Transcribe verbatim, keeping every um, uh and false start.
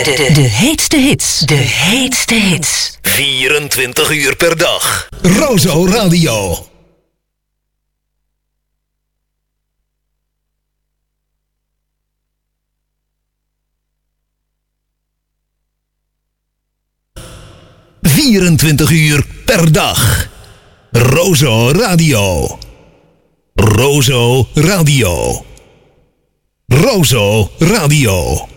De, de, de heetste hits. De heetste hits. vierentwintig uur per dag. Rozo Radio. vierentwintig uur per dag. Rozo Radio. Rozo Radio. Rozo Radio.